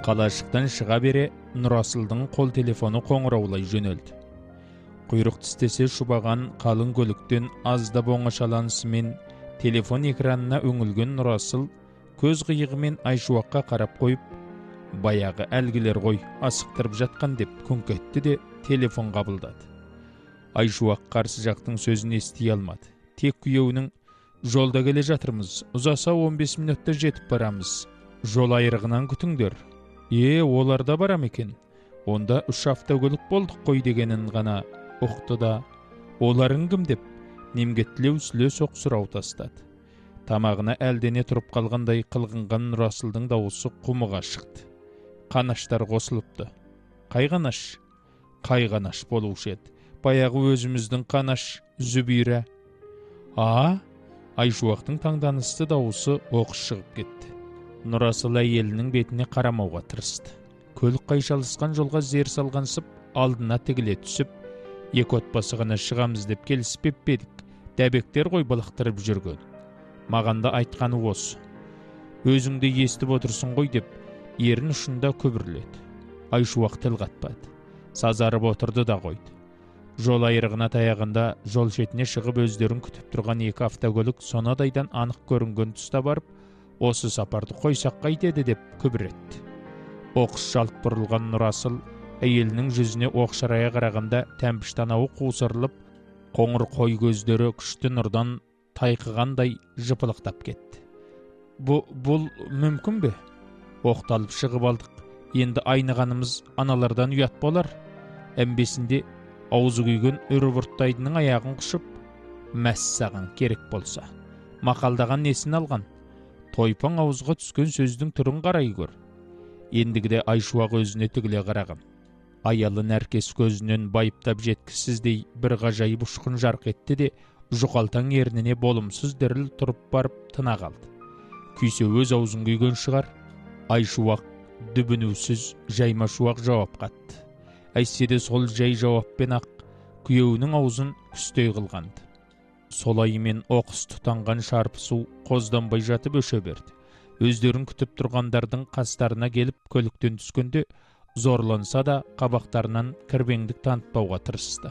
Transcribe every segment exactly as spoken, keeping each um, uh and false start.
Қалашықтан шыға бере Нұрасылдың қол телефоны қоңыраулай жөнелді. Құйрық тістесе шұбаған қалың көліктен аздап оңашаланысымен телефон экранына өңілген Нұрасыл көз қиығымен Айшуаққа қарап қойып, баяғы әлгілер ғой асықтырып жатқан деп күңк етті де телефон қабылдады. Айшуақ қарсы жақтың сөзін ести алмады. Тек күйеуінің жолда келе жатырмыз, ұзаса он бес минутта жетіп барамыз. Жол айрығынан күтіңдер. Е, оларда барам екен. Онда үш автокөлік болдық қой дегенін ғана ұқты да, оларың кім деп немгеттілеу сүле соқ сұрау тастады. Тамағына әлдене тұрып қалғандай қылғынған Нұрасылдың дауысы құмыға шықты. Қанаштар қосылыпты. Қай қанаш? Қай қанаш болушы еді. Баяғы өзіміздің қанаш Зүбира. А? Айшуақтың таңданысты дауысы оқыс шығып кетті. Нұрасыл әйелінің бетіне қарамауға тырысты. Көлік қайшалысқан жолға зер салғансып, алдына тігіле түсіп, екі отбасы ғана шығамыз деп келіспеп педік. Дәбектер ғой балықтырып жүрген. Мағанда айтқаны осы. Өзіңді естіп отырсын ғой деп, ерін ұшында көбірледі. Айшуақ тіл қатпады. Сазарып отырды да қойды. Жол айрығына таяғында жол шетіне шығып өздерін күтіп тұрған екі автокөлік сонадайдан анық көрінген тұста барып, осы сапарды қойсақ қайтеді деп күбіретті. Оқыс жалт бұрылған Нұрасыл әйелінің жүзіне оқшарая қарағанда тәмпіш танауы қусырылып, қоңыр қой көздері күшті нұрдан тайқығандай жыпылықтап кетті. Бұ, бұл мүмкін бе? Оқталып шығып алдық. Енді айнығанымыз аналардан ұят болар. Әмбесінде аузы күйген үрі бұрттайдының аяғын құшып, мәссаған керек болса. Мақалдаған несін алған? Тойпан ауызға түскен сөздің түрін қарай көр. Ендігіде Айшуақ өзіне тігіле қараған. Аялы нәркес көзінен байыптап жеткісіздей бір ғажайып ұшқын жарқ етті де, жұқалтаң ерніне болымсыз діріл тұрып барып тына қалды. Күйсе өз аузын күйген шығар. Айшуақ дүбінусіз жаймашуақ жауап қатты. Әйтсе де сол жай жауаппен ақ күйеуінің аузын күстей қылғанды. Солайымен оқыс тұтанған шарпысу қозданбай жатып өше берді. Өздерін күтіп тұрғандардың қастарына келіп көліктен түскенде зорланса да қабақтарынан кірбеңдік танытпауға тырысты.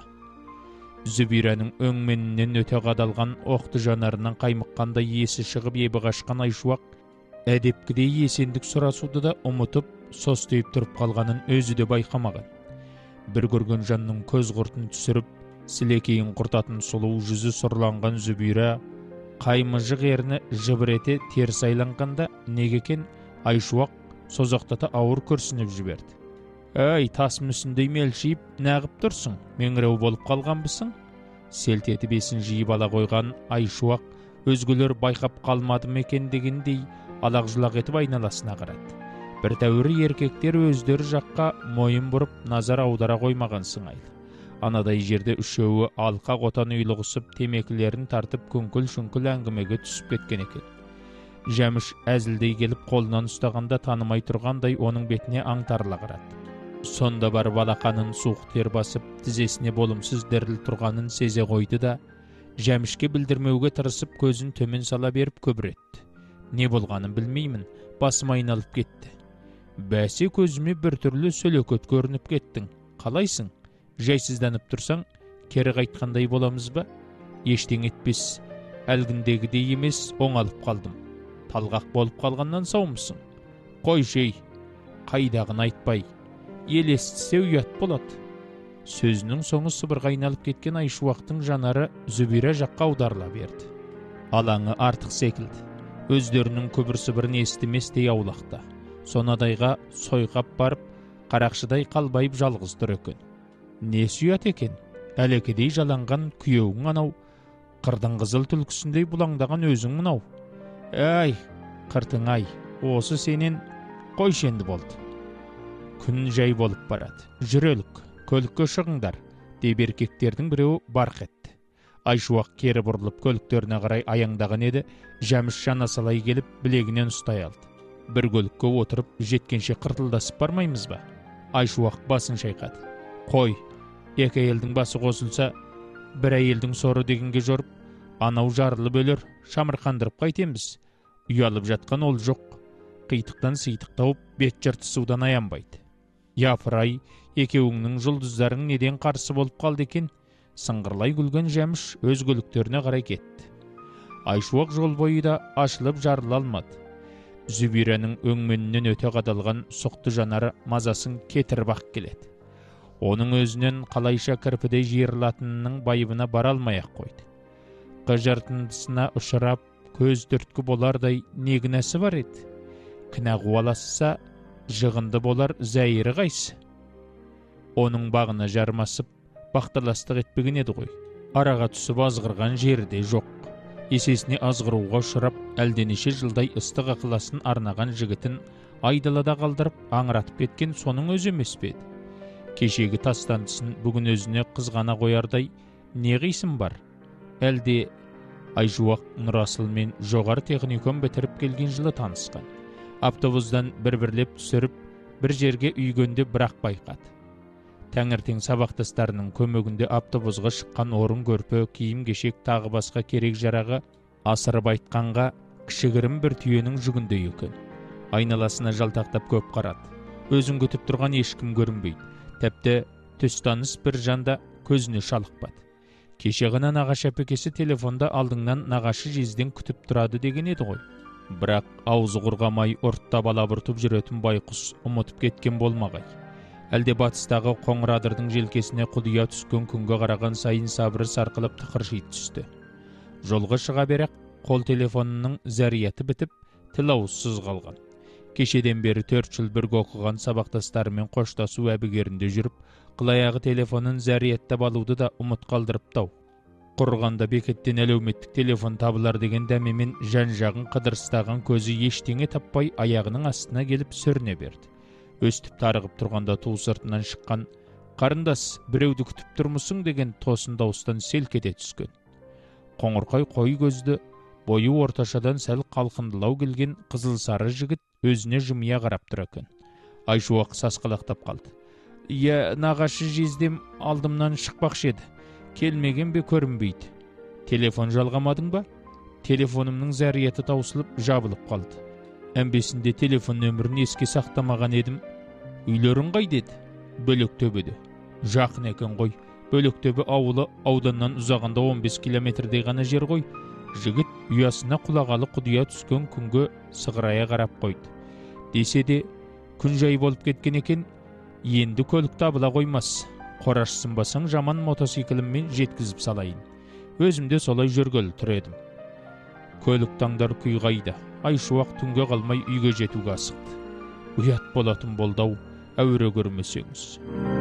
Зүбираның өңменінен өте қадалған оқты жанарынан қаймыққандай есі шығып ебі қашқан Айшуақ әдепкідей есендік сұрасуды да ұмытып состиып тұрып қалғанын өзі де байқамаған. Бір көрген жанның көз құртын түсіріп, сілекейін құртатын сұлу жүзі сұрланған Зүбира қаймыжық ерні жыбырете теріс айланғанда неге екен Айшуақ созақтата ауыр күрсініп жіберді. Әй, тас мүсіндей мелшиіп, нәғып тұрсың, меңіреу болып қалғанбысың? Селт етіп есін жиып ала қойған Айшуақ өзгелер байқап қалмады ма екен дегендей алақ-жұлақ етіп айналасына қарады. Бір тәуірі еркектер өздері жаққа мойын бұрып назар аудара қоймаған сыңайлы. Анадай жерде үшеуі алқа қотан ұйлығысып темекілерін тартып күңкіл-шүңкіл әңгімеге түсіп кеткен екен. Жәміш әзілдей келіп қолынан ұстағанда танымай тұрғандай оның бетіне аңтарыла қарады. Сонда бар балақанын суық тер басып, тізесіне болымсыз діріл тұрғанын сезе қойды да, Жәмішке білдірмеуге тырысып көзін төмен сала беріп көбіретті. Не болғанын білмеймін, басым айналып кетті. Бәсе көзіме біртүрлі сөлекөт көрініп кеттің. Қалайсың? Жайсызданып тұрсаң, кері қайтқандай боламыз ба? Ештең етпес, әлгіндегідей емес, оңалып қалдым. Талғақ болып қалғаннан саумысың? Қой жей, қайдағын айтпай, ел естісе ұят болады. Сөзінің соңы сыбырға айналып кеткен Айшуақтың жанары Зүбира жаққа аударыла берді. Алаңы артық секілді. Өздерінің күбір-сыбырын естіместей аулақта. Сонадайға сойқап барып, қарақшыдай қалбайып жалғыз тұр екен. Не сұят екен? Әлекедей жаланған күйеуің анау, қырдың қызыл түлкісіндей бұлаңдаған өзің мынау. Әй, қыртың-ай, осы сенен қойшенді болды. Күн жай болып барады. Жүрелік, көлікке шығыңдар, деп еркектердің біреуі барқ етті. Айшуақ кері бұрылып көліктеріне қарай аяңдаған еді, Жәміш жана салай келіп білегінен ұстай алды. Бір көлікке отырып жеткенше қыртылдасып бармаймыз ба? Айшуақ басын шайқады. Қой, екі әйелдің басы қосылса, бір әйелдің соры дегенге жорып, анау жарылып өлер, шамырқандырып қайтеміз. Ұялып жатқан ол жоқ. қитықтан сыйтық тауып бет жыртысудан аянбайды. Япырай, екеуіңнің жұлдыздарың неден қарсы болып қалды екен? Сыңғырлай күлген Жәміш өз көліктеріне қарай кетті. Айшуақ жол бойы да ашылып жарыла алмады. Зүбираның өңменінен өте қадалған сұқты жанары мазасын кетіріп-ақ келеді. Оның өзінен қалайша кірпідей жиырылатынының байыбына бара алмай-ақ қойды. Қыжыртындысына ұшырап, көз түрткі болардай не кінәсі бар еді? Кінә қуаласса, жығынды болар зәйірі қайсы? Оның бағына жармасып, бақталастық етпеген еді ғой. Араға түсіп азғырған жері де жоқ. Есесіне азғыруға ұшырап, әлденеше жылдай ыстық ықыласын арнаған жігітін айдалада қалдырып, аңыратып кеткен соның өзі емес пе еді? Кешегі тастандысын бүгін өзіне қызғана қоярдай не қисын бар? Әлде Айшуақ Нұрасылмен жоғары техникум бітіріп келген жылы танысқан. Автобустан бір-бірлеп түсіріп, бір жерге үйгенде бірақ байқады. Таңертең сабақтастарының көмегінде автобусға шыққан орын көрпе, киім-кешек тағы басқа керек жарағы асырып айтқанға кішігірім бір түйенің жүгіндей екен. Айналасына жалтақтап көп қарады. Өзін күтіп тұрған ешкім көрінбейді. Тіпті түстаныс бір жанда көзіне шалықпады. Кеше ғана нағашы әпекесі телефонда алдыңнан нағашы жезден күтіп тұрады деген еді ғой. Бірақ аузы құрғамай ұртта бала бұртып жүретін байқұс ұмытып кеткен болмағай. Әлде батыстағы Қоңырадырдың желкесіне құдия түскен күнге қараған сайын сабыры сарқылып тықырши түсті. Жолға шыға берек қол телефонының зәрияты бітіп, тіл ауызсыз қалған. Кешеден бері төрт жыл бірге оқыған сабақтастарымен қоштасу әбігерінде жүріп, қылаяғы телефонын зәрияттап алуды да ұмыт қалдырыптау. Құрғанда бекеттен әлеуметтік телефон табылар деген дәмемен жан-жағын қыдырыстаған көзі ештеңе таппай аяғының астына келіп сүріне берді. Өстіп тарығып тұрғанда ту сыртынан шыққан «Қарындас, біреуді күтіп тұрмысың?» деген тосын дауыстан селк ете түскен. Қоңырқай қой көзді, бойы орташадан сәл қалқындылау келген қызыл сары жігіт өзіне жымия қарап тұр екен. Айшуақ сасқалақтап қалды. «Иә, нағашы жездем алдымнан шықпақшы еді. Келмеген бе көрінбейді. Телефон жалғамадың ба?» Телефонымның зәрияты таусылып, жабылып қалды. Әмбесінде телефон нөмірін еске сақтамаған едім. Үйлерің қай деді? Бөлектөбеде. Жақын екен ғой. Бөлектөбе ауылы ауданнан ұзағанда он бес километрдей ғана жер ғой. Жігіт ұясына құлағалы құдия түскен күнге сығырая қарап қойды. Десе де, күн жай болып кеткен екен, енді көлік табыла қоймас. Қорашсынбасаң жаман мотоцикліммен жеткізіп салайын. Өзімде солай жүргелі тұр едім. Көлік таңдар күйғайды. Айшуақ түнге қалмай үйге жетуге асықты. Ұят болатын болдау, әуре көрмесеңіз.